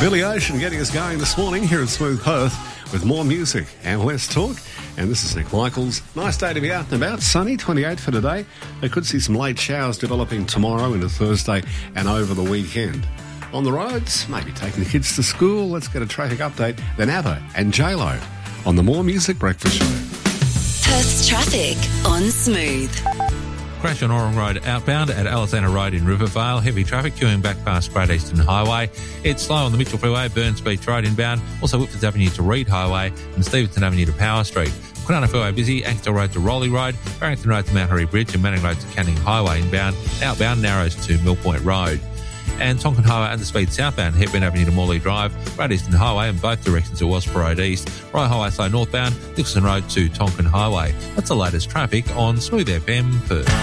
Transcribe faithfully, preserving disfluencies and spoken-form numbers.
Billy Ocean getting us going this morning here at Smooth Perth with more music and less talk. And this is Nick Michaels. Nice day to be out and about. Sunny, twenty-eight for today. They could see some late showers developing tomorrow into Thursday and over the weekend. On the roads, maybe taking the kids to school. Let's get a traffic update. Then ABBA and J-Lo on the More Music Breakfast Show. Perth's traffic on Smooth. Crash on Orong Road outbound at Alexander Road in Rivervale. Heavy traffic queuing back past Great Eastern Highway. It's slow on the Mitchell Freeway, Burns Beach Road inbound. Also Whitfords Avenue to Reed Highway and Stevenson Avenue to Power Street. Kwinana Freeway busy, Anksdale Road to Rowley Road, Barrington Road to Mount Harry Bridge and Manning Road to Canning Highway inbound. Outbound Narrows to Mill Point Road. And Tonkin Highway and the speed southbound, Hepburn Avenue to Morley Drive, Great Eastern Highway in both directions to Wasp Road East, Rye Highway slow northbound, Nicholson Road to Tonkin Highway. That's the latest traffic on Smooth F M Perth.